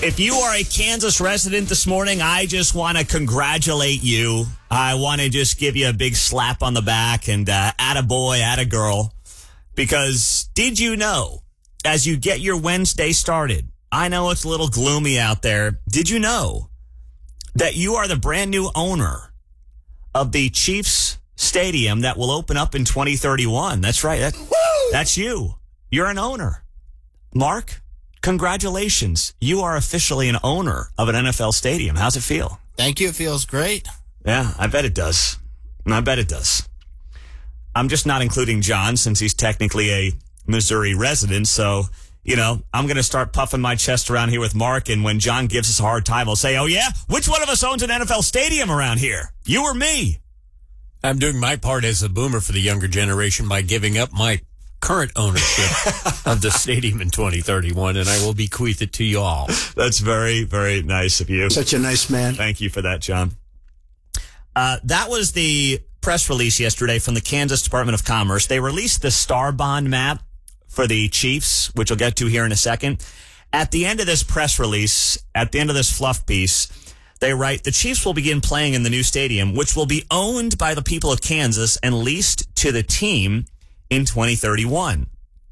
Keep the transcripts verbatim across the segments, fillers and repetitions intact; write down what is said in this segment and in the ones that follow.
If you are a Kansas resident this morning, I just want to congratulate you. I want to just give you a big slap on the back and uh, attaboy, attagirl. Because did you know, as you get your Wednesday started, I know it's a little gloomy out there. Did you know that you are the brand new owner of the Chiefs Stadium that will open up in twenty thirty-one? That's right. That, that's you. You're an owner. Mark, congratulations. You are officially an owner of an N F L stadium. How's it feel? Thank you. It feels great. Yeah, I bet it does. I bet it does. I'm just not including John since he's technically a Missouri resident. So, you know, I'm going to start puffing my chest around here with Mark. And when John gives us a hard time, I'll say, oh, yeah? Which one of us owns an N F L stadium around here? You or me? I'm doing my part as a boomer for the younger generation by giving up my current ownership of the stadium in twenty thirty-one, and I will bequeath it to you all. That's very, very nice of you. Such a nice man. Thank you for that, John. Uh, that was the press release yesterday from the Kansas Department of Commerce. They released the Star Bond map for the Chiefs, which we'll get to here in a second. At the end of this press release, at the end of this fluff piece, they write, the Chiefs will begin playing in the new stadium, which will be owned by the people of Kansas and leased to the team in twenty thirty-one.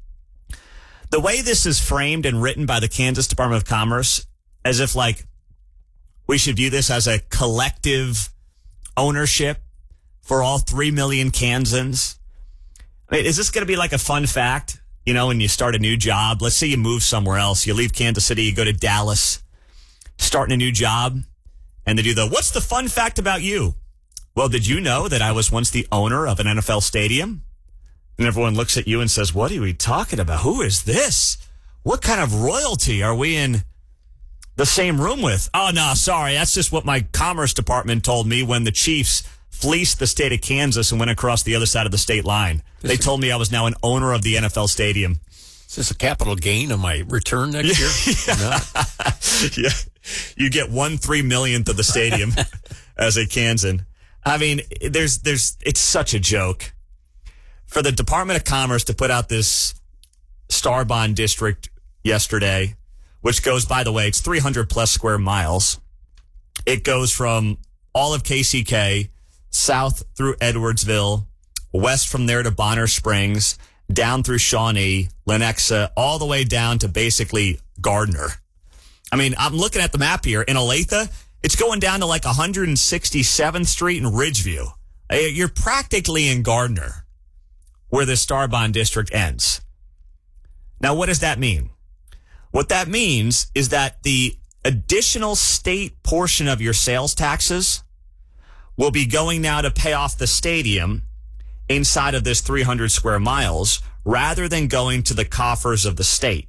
The way this is framed and written by the Kansas Department of Commerce, as if like we should view this as a collective ownership for all three million Kansans. I mean, is this going to be like a fun fact? You know, when you start a new job, let's say you move somewhere else, you leave Kansas City, you go to Dallas, starting a new job, and they do the, what's the fun fact about you? Well, did you know that I was once the owner of an N F L stadium? And everyone looks at you and says, what are we talking about? Who is this? What kind of royalty are we in the same room with? Oh, no, sorry. That's just what my Commerce Department told me when the Chiefs fleeced the state of Kansas and went across the other side of the state line. They told me I was now an owner of the N F L stadium. Is this a capital gain on my return next year? Yeah. Yeah. You get one three millionth of the stadium as a Kansan. I mean, there's, there's, it's such a joke. For the Department of Commerce to put out this Star Bond district yesterday, which goes, by the way, it's three hundred plus square miles. It goes from all of K C K, south through Edwardsville, west from there to Bonner Springs, down through Shawnee, Lenexa, all the way down to basically Gardner. I mean, I'm looking at the map here. In Olathe, it's going down to like one hundred sixty-seventh Street and Ridgeview. You're practically in Gardner, where the Star Bond district ends. Now, what does that mean? What that means is that the additional state portion of your sales taxes will be going now to pay off the stadium inside of this three hundred square miles rather than going to the coffers of the state.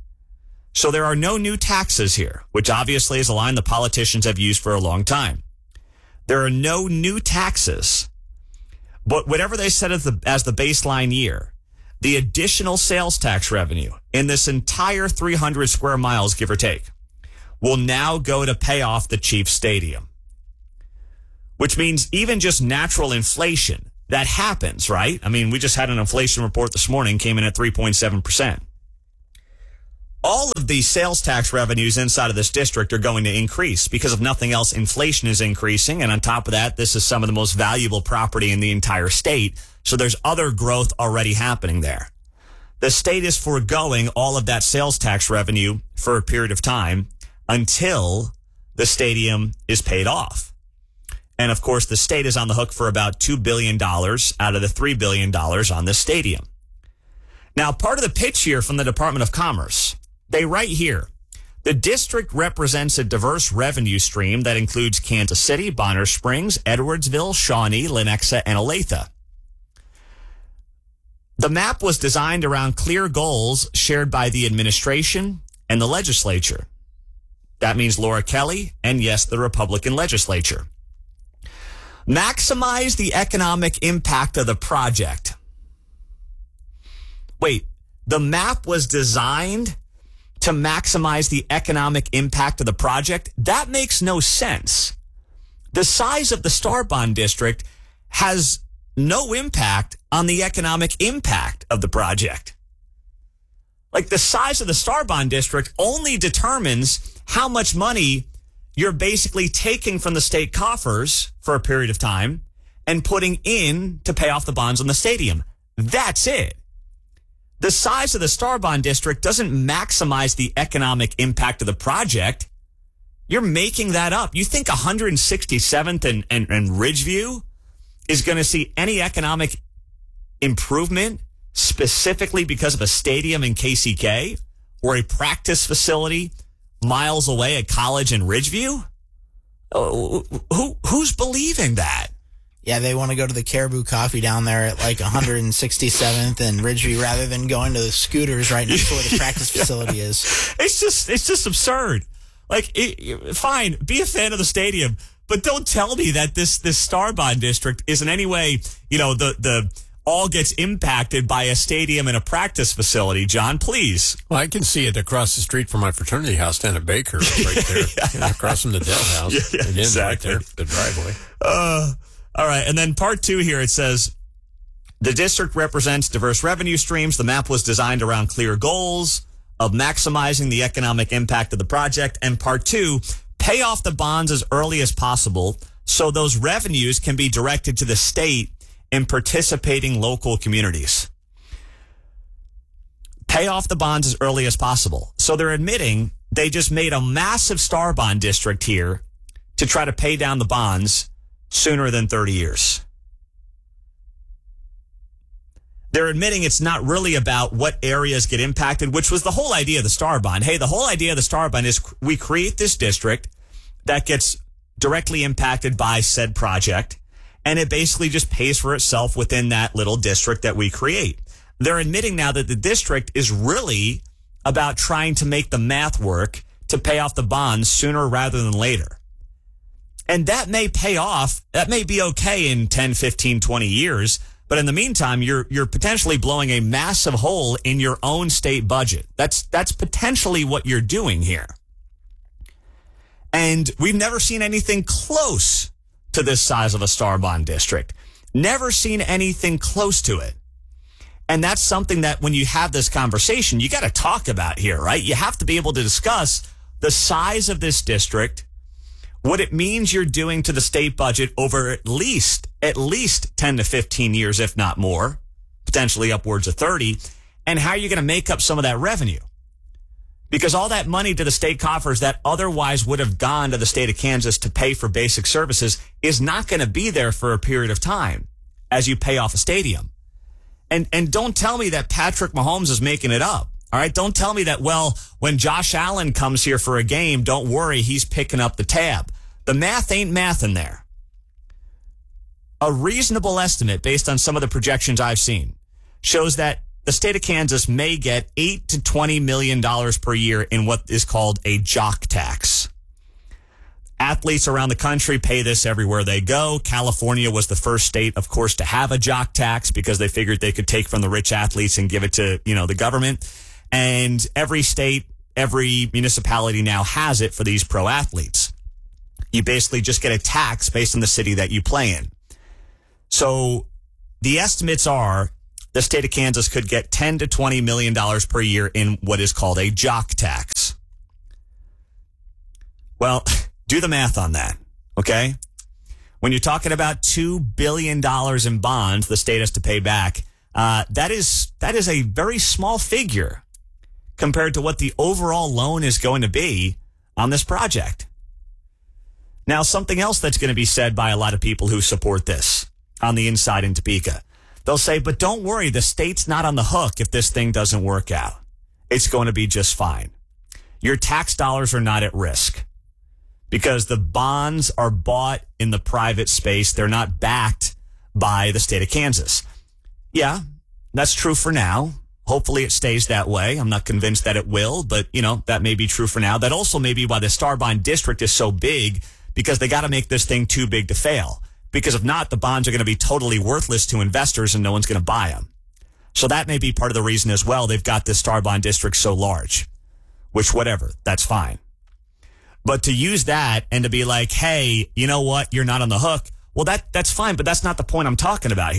So there are no new taxes here, which obviously is a line the politicians have used for a long time. There are no new taxes. But whatever they set as the, as the baseline year, the additional sales tax revenue in this entire three hundred square miles, give or take, will now go to pay off the Chiefs Stadium. Which means even just natural inflation, that happens, right? I mean, we just had an inflation report this morning, came in at three point seven percent. All of these sales tax revenues inside of this district are going to increase because if nothing else, inflation is increasing. And on top of that, this is some of the most valuable property in the entire state. So there's other growth already happening there. The state is foregoing all of that sales tax revenue for a period of time until the stadium is paid off. And of course, the state is on the hook for about two billion dollars out of the three billion dollars on this stadium. Now, part of the pitch here from the Department of Commerce, they write here, the district represents a diverse revenue stream that includes Kansas City, Bonner Springs, Edwardsville, Shawnee, Lenexa, and Olathe. The map was designed around clear goals shared by the administration and the legislature. That means Laura Kelly and, yes, the Republican legislature. Maximize the economic impact of the project. Wait, the map was designed to maximize the economic impact of the project? That makes no sense. The size of the Star Bond district has no impact on the economic impact of the project. Like the size of the Star Bond District only determines how much money you're basically taking from the state coffers for a period of time and putting in to pay off the bonds on the stadium. That's it. The size of the Star Bond District doesn't maximize the economic impact of the project. You're making that up. You think one hundred sixty-seventh and, and, and Ridgeview is going to see any economic improvement specifically because of a stadium in K C K or a practice facility miles away at College in Ridgeview? Oh, who who's believing that? Yeah, they want to go to the Caribou Coffee down there at like one hundred sixty-seventh and Ridgeview rather than going to the Scooters right next to where the practice facility is. It's just it's just absurd. Like, it, fine, be a fan of the stadium, but don't tell me that this this Star Bond District is in any way, you know, the the all gets impacted by a stadium and a practice facility. John, please. Well, I can see it across the street from my fraternity house down at Baker, right there, yeah. You know, across from the Dell house. Yeah, yeah, exactly. Right there, the driveway. Uh, all right, and then part two here, it says, the district represents diverse revenue streams. The map was designed around clear goals of maximizing the economic impact of the project. And part two, pay off the bonds as early as possible so those revenues can be directed to the state in participating local communities. Pay off the bonds as early as possible. So they're admitting they just made a massive Star Bond District here to try to pay down the bonds sooner than thirty years. They're admitting it's not really about what areas get impacted, which was the whole idea of the Star Bond. Hey, the whole idea of the Star Bond is we create this district that gets directly impacted by said project, and it basically just pays for itself within that little district that we create. They're admitting now that the district is really about trying to make the math work to pay off the bonds sooner rather than later. And that may pay off. That may be okay in ten, fifteen, twenty years. But in the meantime, you're you're potentially blowing a massive hole in your own state budget. That's that's potentially what you're doing here. And we've never seen anything close to this size of a Star Bond District. Never seen anything close to it. And that's something that when you have this conversation, you got to talk about here, right? You have to be able to discuss the size of this district, what it means you're doing to the state budget over at least, at least ten to fifteen years, if not more, potentially upwards of thirty, and how you're going to make up some of that revenue. Because all that money to the state coffers that otherwise would have gone to the state of Kansas to pay for basic services is not going to be there for a period of time as you pay off a stadium. And and don't tell me that Patrick Mahomes is making it up. All right, don't tell me that, well, when Josh Allen comes here for a game, don't worry, he's picking up the tab. The math ain't mathing there. A reasonable estimate based on some of the projections I've seen shows that the state of Kansas may get eight to twenty million dollars per year in what is called a jock tax. Athletes around the country pay this everywhere they go. California was the first state, of course, to have a jock tax because they figured they could take from the rich athletes and give it to, you know, the government. And every state, every municipality now has it for these pro athletes. You basically just get a tax based on the city that you play in. So the estimates are the state of Kansas could get ten to twenty million dollars per year in what is called a jock tax. Well, do the math on that, okay? When you're talking about two billion dollars in bonds the state has to pay back, uh, that is that is a very small figure compared to what the overall loan is going to be on this project. Now, something else that's going to be said by a lot of people who support this on the inside in Topeka. They'll say, but don't worry, the state's not on the hook if this thing doesn't work out. It's going to be just fine. Your tax dollars are not at risk because the bonds are bought in the private space. They're not backed by the state of Kansas. Yeah, that's true for now. Hopefully it stays that way. I'm not convinced that it will, but, you know, that may be true for now. That also may be why the Star Bond District is so big, because they got to make this thing too big to fail. Because if not, the bonds are going to be totally worthless to investors and no one's going to buy them. So that may be part of the reason as well they've got this Star Bond District so large. Which, whatever, that's fine. But to use that and to be like, hey, you know what, you're not on the hook, well, that that's fine, but that's not the point I'm talking about here.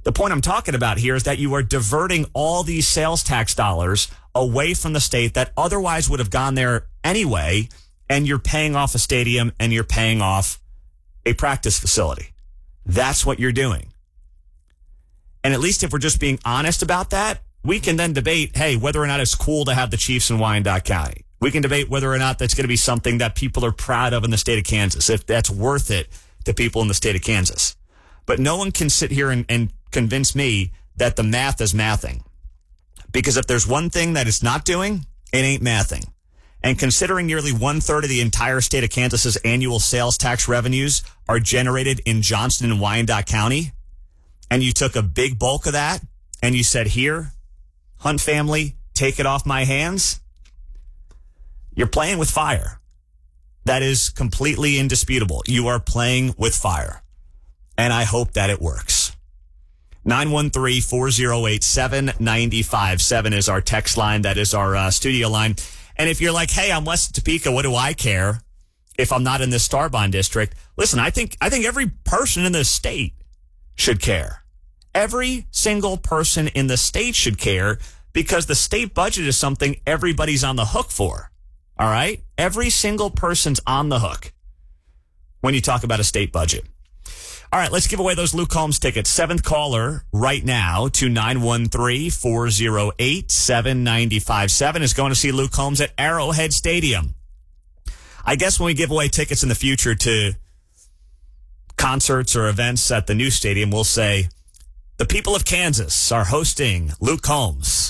The point I'm talking about here is that you are diverting all these sales tax dollars away from the state that otherwise would have gone there anyway, and you're paying off a stadium and you're paying off a practice facility. That's what you're doing. And at least if we're just being honest about that, we can then debate, hey, whether or not it's cool to have the Chiefs in Wyandotte County. We can debate whether or not that's going to be something that people are proud of in the state of Kansas, if that's worth it to people in the state of Kansas. But no one can sit here and, and convince me that the math is mathing. Because if there's one thing that it's not doing, it ain't mathing. And considering nearly one third of the entire state of Kansas's annual sales tax revenues are generated in Johnston and Wyandotte County, and you took a big bulk of that and you said, here, Hunt family, take it off my hands, you're playing with fire. That is completely indisputable. You are playing with fire. And I hope that it works. nine one three, four oh eight, seven nine five seven is our text line. That is our uh, studio line. And if you're like, hey, I'm west of Topeka, what do I care if I'm not in this Star Bond district? Listen, I think I think every person in this state should care. Every single person in the state should care because the state budget is something everybody's on the hook for. All right? Every single person's on the hook when you talk about a state budget. All right, let's give away those Luke Combs tickets. Seventh caller right now to nine one three, four oh eight, seven nine five seven is going to see Luke Combs at Arrowhead Stadium. I guess when we give away tickets in the future to concerts or events at the new stadium, we'll say, the people of Kansas are hosting Luke Combs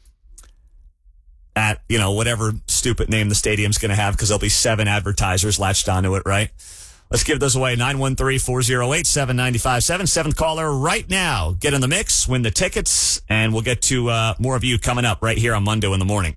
at, you know, whatever stupid name the stadium's going to have, because there'll be seven advertisers latched onto it, right? Let's give those away. nine one three, four oh eight, seven nine five seven. Seventh caller right now. Get in the mix, win the tickets, and we'll get to uh, more of you coming up right here on Monday in the morning.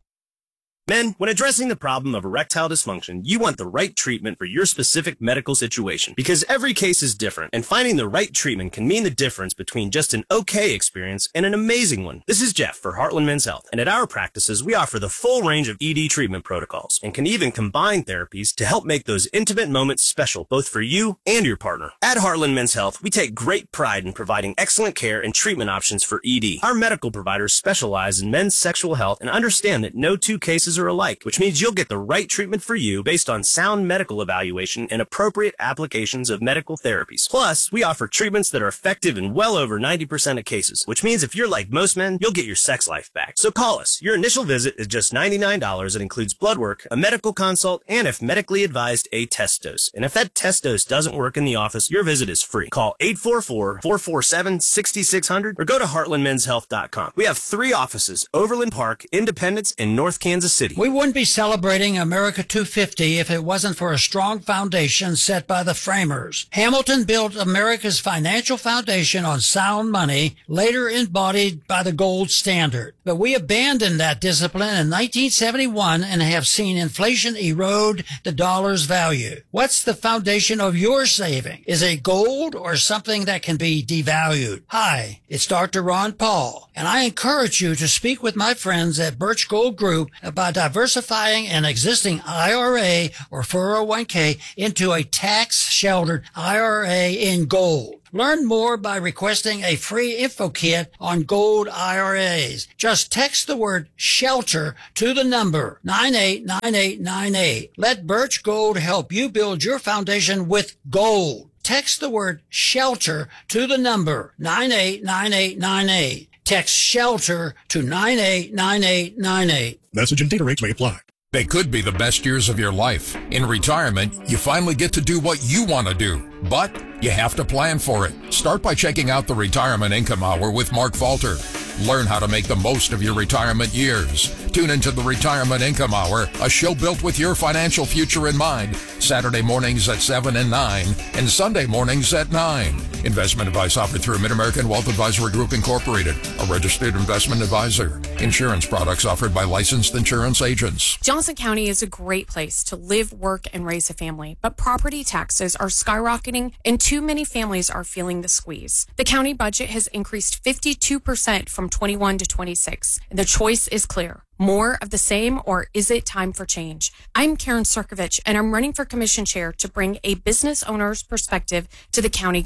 Men, when addressing the problem of erectile dysfunction, you want the right treatment for your specific medical situation because every case is different, and finding the right treatment can mean the difference between just an okay experience and an amazing one. This is Jeff for Heartland Men's Health, and at our practices, we offer the full range of E D treatment protocols and can even combine therapies to help make those intimate moments special both for you and your partner. At Heartland Men's Health, we take great pride in providing excellent care and treatment options for E D. Our medical providers specialize in men's sexual health and understand that no two cases are alike, which means you'll get the right treatment for you based on sound medical evaluation and appropriate applications of medical therapies. Plus, we offer treatments that are effective in well over ninety percent of cases, which means if you're like most men, you'll get your sex life back. So call us. Your initial visit is just ninety-nine dollars. It includes blood work, a medical consult, and if medically advised, a test dose. And if that test dose doesn't work in the office, your visit is free. Call eight four four, four four seven, six six zero zero or go to heartland men's health dot com. We have three offices: Overland Park, Independence, and North Kansas City. We wouldn't be celebrating America two fifty if it wasn't for a strong foundation set by the framers. Hamilton built America's financial foundation on sound money, later embodied by the gold standard. But we abandoned that discipline in nineteen seventy-one and have seen inflation erode the dollar's value. What's the foundation of your saving? Is it gold or something that can be devalued? Hi, it's Doctor Ron Paul, and I encourage you to speak with my friends at Birch Gold Group about diversifying an existing I R A or four oh one k into a tax-sheltered I R A in gold. Learn more by requesting a free info kit on gold I R As. Just text the word SHELTER to the number nine eight nine eight nine eight. Let Birch Gold help you build your foundation with gold. Text the word SHELTER to the number nine eight nine eight nine eight. Text SHELTER to nine eight nine eight nine eight. Message and data rates may apply. They could be the best years of your life. In retirement, you finally get to do what you want to do, but you have to plan for it. Start by checking out the Retirement Income Hour with Mark Falter. Learn how to make the most of your retirement years. Tune into the Retirement Income Hour, a show built with your financial future in mind. Saturday mornings at seven and nine, and Sunday mornings at nine. Investment advice offered through Mid-American Wealth Advisory Group Incorporated, a registered investment advisor. Insurance products offered by licensed insurance agents. Johnson County is a great place to live, work, and raise a family, but property taxes are skyrocketing and too many families are feeling the squeeze. The county budget has increased fifty-two percent from twenty-one to twenty-six, and the choice is clear. More of the same, or is it time for change? I'm Karen Sirkovich, and I'm running for commission chair to bring a business owner's perspective to the county government.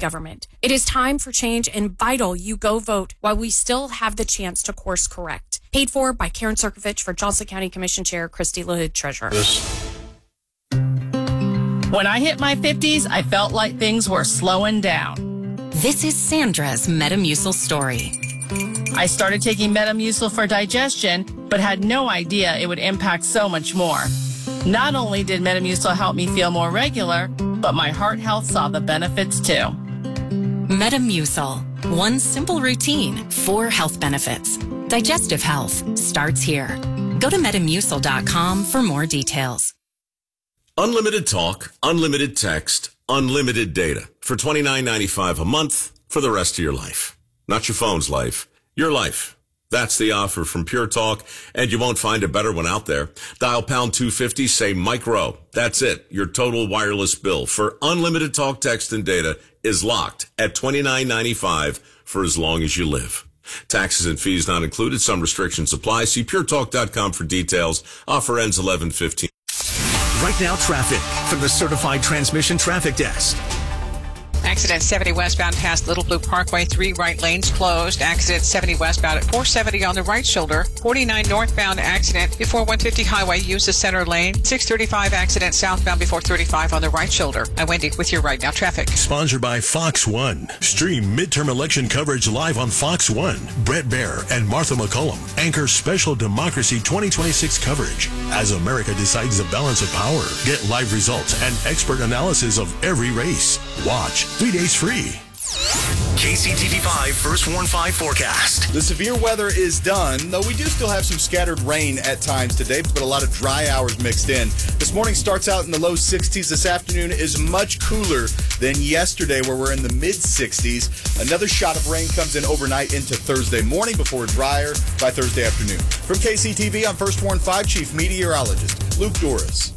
It is time for change and vital you go vote while we still have the chance to course correct. Paid for by Karen Circovich for Johnson County Commission Chair Christy LaHood, Treasurer. When I hit my fifties, I felt like things were slowing down. This is Sandra's Metamucil story. I started taking Metamucil for digestion, but had no idea it would impact so much more. Not only did Metamucil help me feel more regular, but my heart health saw the benefits too. Metamucil. One simple routine, four health benefits. Digestive health starts here. Go to metamucil dot com for more details. Unlimited talk, unlimited text, unlimited data for twenty-nine ninety-five a month for the rest of your life. Not your phone's life, your life. That's the offer from Pure Talk, and you won't find a better one out there. Dial pound two fifty, say Mike Rowe. That's it. Your total wireless bill for unlimited talk, text, and data is locked at twenty-nine ninety-five for as long as you live. Taxes and fees not included. Some restrictions apply. See pure talk dot com for details. Offer ends eleven fifteen. Right now, traffic from the Certified Transmission Traffic Desk. Accident seventy westbound past Little Blue Parkway, three right lanes closed. Accident seventy westbound at four seventy on the right shoulder. forty-nine northbound accident before one fifty highway, use the center lane. six thirty-five accident southbound before thirty-five on the right shoulder. I'm Wendy with your Right Now traffic. Sponsored by Fox One. Stream midterm election coverage live on Fox One. Brett Baer and Martha McCullum anchor special Democracy twenty twenty-six coverage as America decides the balance of power. Get live results and expert analysis of every race. Watch three days free. K C T V five First Warn five forecast. The severe weather is done, though we do still have some scattered rain at times today, but a lot of dry hours mixed in. This morning starts out in the low sixties. This afternoon is much cooler than yesterday, where we're in the mid sixties. Another shot of rain comes in overnight into Thursday morning before drier by Thursday afternoon. From K C T V, I'm First Warn five Chief Meteorologist Luke Doris.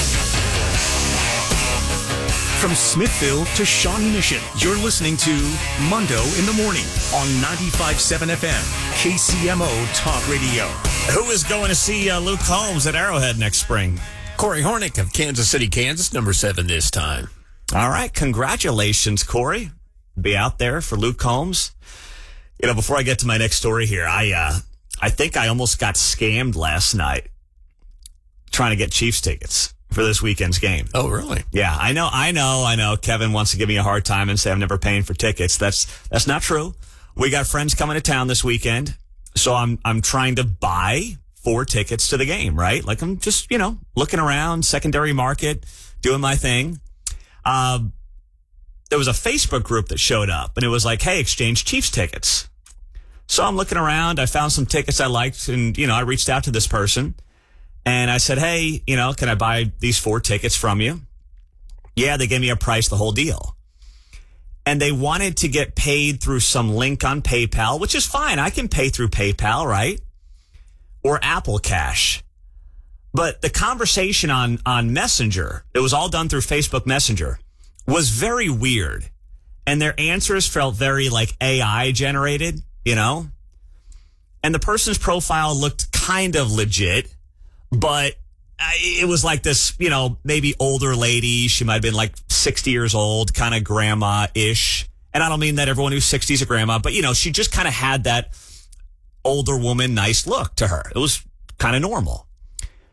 From Smithville to Shawnee Mission, you're listening to Mundo in the Morning on ninety-five point seven F M, K C M O Talk Radio. Who is going to see uh, Luke Combs at Arrowhead next spring? Corey Hornick of Kansas City, Kansas, number seven this time. All right. Congratulations, Corey. Be out there for Luke Combs. You know, before I get to my next story here, I uh, I think I almost got scammed last night trying to get Chiefs tickets for this weekend's game. Oh, really? Yeah, I know, I know, I know. Kevin wants to give me a hard time and say I'm never paying for tickets. That's that's not true. We got friends coming to town this weekend, so I'm I'm trying to buy four tickets to the game, right? Like I'm just, you know, looking around, secondary market, doing my thing. Uh, there was a Facebook group that showed up, and it was like, hey, exchange Chiefs tickets. So I'm looking around. I found some tickets I liked, and, you know, I reached out to this person. And I said, hey, you know, can I buy these four tickets from you? Yeah, they gave me a price, the whole deal. And they wanted to get paid through some link on PayPal, which is fine. I can pay through PayPal, right? Or Apple Cash. But the conversation on, on Messenger, it was all done through Facebook Messenger, was very weird. And their answers felt very like A I generated, you know? And the person's profile looked kind of legit. But it was like this, you know, maybe older lady. She might have been like sixty years old, kind of grandma-ish. And I don't mean that everyone who's sixty is a grandma, but, you know, she just kind of had that older woman, nice look to her. It was kind of normal.